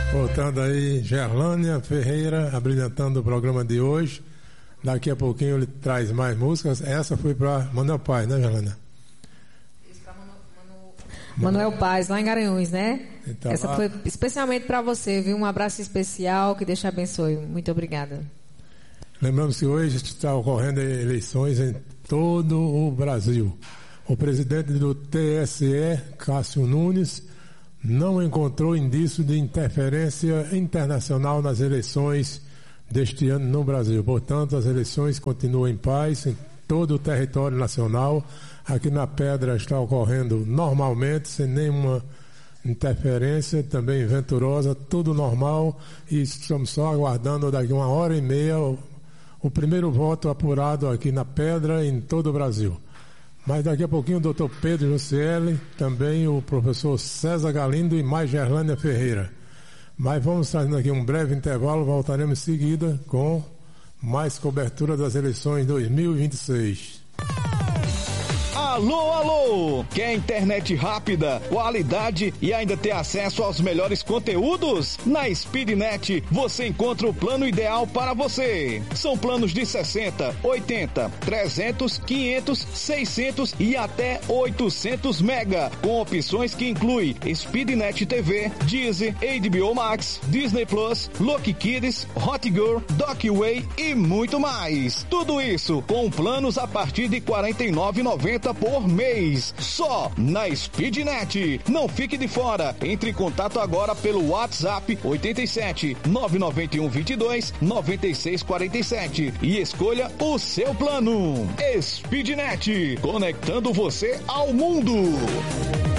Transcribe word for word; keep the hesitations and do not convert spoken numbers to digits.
Voltando aí, Gerlânia Ferreira, abrilhantando o programa de hoje. Daqui a pouquinho ele traz mais músicas. Essa foi para Manuel Paz, né, Gerlânia? Isso para Manu... Manu... Manuel Paz, lá em Garanhuns, né? Então, essa lá... foi especialmente para você, viu? Um abraço especial, que Deus te abençoe. Muito obrigada. Lembramos que hoje está ocorrendo eleições em todo o Brasil. O presidente do T S E, Cássio Nunes, não encontrou indício de interferência internacional nas eleições deste ano no Brasil. Portanto, as eleições continuam em paz em todo o território nacional. Aqui na Pedra está ocorrendo normalmente, sem nenhuma interferência, também venturosa, tudo normal, e estamos só aguardando daqui uma hora e meia o, o primeiro voto apurado aqui na Pedra em todo o Brasil. Mas daqui a pouquinho o doutor Pedro Jussiele, também o professor César Galindo e mais Gerlânia Ferreira. Mas vamos fazendo aqui um breve intervalo, voltaremos em seguida com mais cobertura das eleições dois mil e vinte e seis. Alô, alô! Quer internet rápida, qualidade e ainda ter acesso aos melhores conteúdos? Na Speednet você encontra o plano ideal para você. São planos de sessenta, oitenta, trezentos, quinhentos, seiscentos e até oitocentos mega, com opções que incluem Speednet T V, Deezer, H B O Max, Disney Plus, Loki Kids, Hot Girl, Docway e muito mais. Tudo isso com planos a partir de quarenta e nove reais e noventa centavos por mês, só na Speednet. Não fique de fora. Entre em contato agora pelo WhatsApp oito sete, nove nove um, dois dois, nove seis quatro sete e escolha o seu plano. Speednet, conectando você ao mundo.